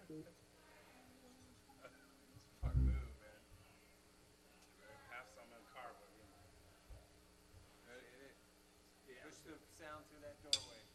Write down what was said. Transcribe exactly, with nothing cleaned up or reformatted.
Fuck move, man. Have some in the car, but you know. Hit it. Yeah. Push the sound through that doorway.